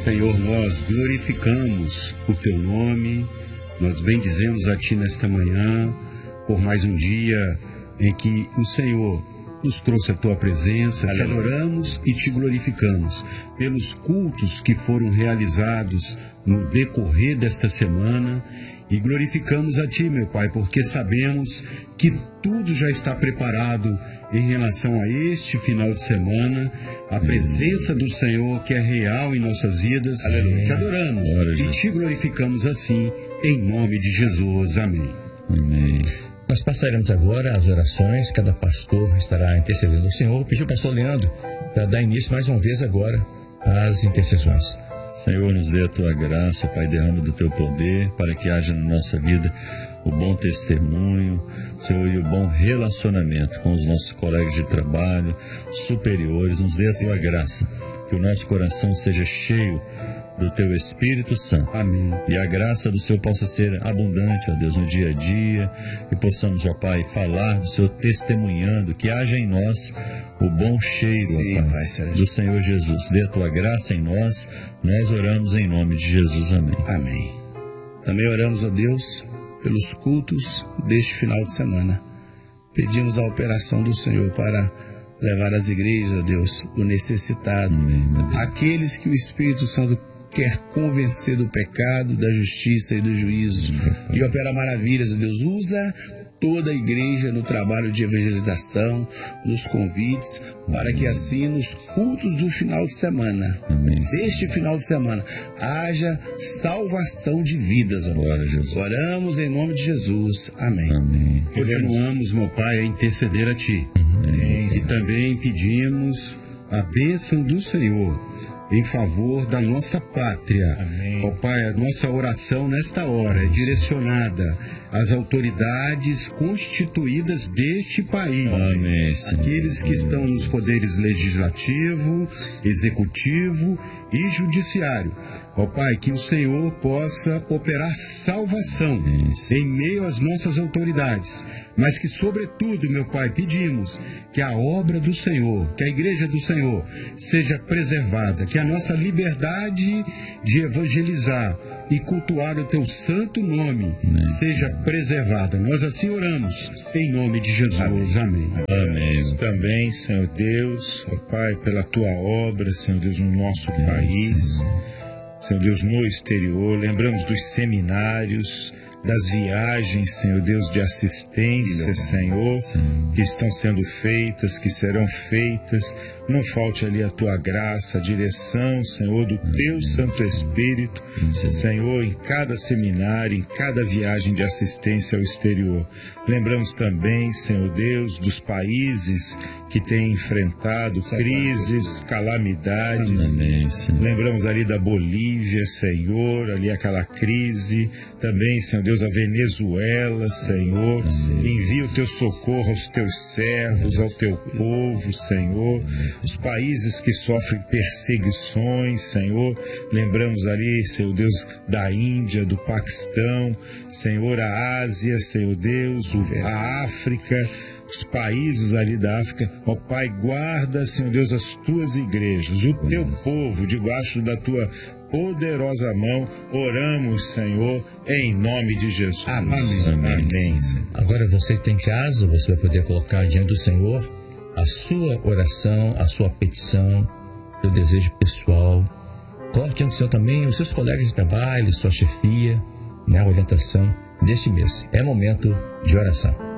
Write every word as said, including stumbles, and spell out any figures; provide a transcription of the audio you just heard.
Senhor, nós glorificamos o Teu nome, nós bendizemos a Ti nesta manhã, por mais um dia em que o Senhor nos trouxe a Tua presença. Te adoramos e Te glorificamos pelos cultos que foram realizados no decorrer desta semana e glorificamos a Ti, meu Pai, porque sabemos que tudo já está preparado em relação a este final de semana, a presença do Senhor que é real em nossas vidas. Aleluia. Te adoramos e Te glorificamos assim, em nome de Jesus. Amém. Amém. Nós passaremos agora as orações, cada pastor estará intercedendo ao Senhor. Pediu o pastor Leandro para dar início mais uma vez agora às intercessões. Senhor, nos dê a Tua graça, Pai, derrama do Teu poder, para que haja na nossa vida o bom testemunho, Senhor, e o bom relacionamento com os nossos colegas de trabalho, superiores. Nos dê a Tua graça, que o nosso coração seja cheio do Teu Espírito Santo. Amém. E a graça do Senhor possa ser abundante, ó Deus, no dia a dia, e possamos, ó Pai, falar do Senhor testemunhando, que haja em nós o bom cheiro, Sim, ó Pai, Pai, do Senhor Jesus. Dê a Tua graça em nós, nós oramos em nome de Jesus. Amém. Amém. Também oramos, ó Deus, pelos cultos deste final de semana. Pedimos a operação do Senhor para levar às igrejas, ó Deus, o necessitado, Amém, meu Deus. aqueles que o Espírito Santo quer convencer do pecado, da justiça e do juízo, e opera maravilhas, ó Deus. Usa toda a igreja no trabalho de evangelização, nos convites, para que assim nos cultos do final de semana, Amém. deste final de semana, haja salvação de vidas, ó Glória a Jesus. Oramos em nome de Jesus. Amém. Amém. Continuamos, meu Pai, a interceder a Ti. Amém. E também pedimos a bênção do Senhor em favor da nossa pátria. Ó Pai, a nossa oração nesta hora é direcionada às autoridades constituídas deste país. Amém, Senhor. Aqueles que estão nos poderes legislativo, executivo e judiciário. Ó Pai, que o Senhor possa operar salvação Isso. em meio às nossas autoridades, mas que, sobretudo, meu Pai, pedimos que a obra do Senhor, que a igreja do Senhor seja preservada, que a nossa liberdade de evangelizar e cultuar o Teu santo nome Amém. seja preservada. Nós assim oramos, em nome de Jesus. Amém. Amém. Também, Senhor Deus, ó Pai, pela Tua obra, Senhor Deus, no nosso país, Senhor Deus, no exterior. Lembramos dos seminários, das viagens, Senhor Deus, de assistência, Senhor, que estão sendo feitas, que serão feitas. Não falte ali a Tua graça, a direção, Senhor, do Teu Santo Espírito, Senhor, em cada seminário, em cada viagem de assistência ao exterior. Lembramos também, Senhor Deus, dos países que têm enfrentado crises, calamidades. Amém, Senhor. Lembramos ali da Bolívia, Senhor, ali aquela crise. Também, Senhor Deus, a Venezuela, Senhor. Envia o Teu socorro aos Teus servos, ao Teu povo, Senhor. Os países que sofrem perseguições, Senhor. Lembramos ali, Senhor Deus, da Índia, do Paquistão, Senhor, a Ásia, Senhor Deus, a África, os países ali da África. Ó Pai, guarda, Senhor Deus, as Tuas igrejas, o Teu povo debaixo da Tua poderosa mão. Oramos, Senhor, em nome de Jesus. Amém. Amém. Amém. Agora você que está em casa, você vai poder colocar diante do Senhor a sua oração, a sua petição, seu desejo pessoal. Coloque diante do Senhor também os seus colegas de trabalho, sua chefia, né, a orientação deste mês. É momento de oração.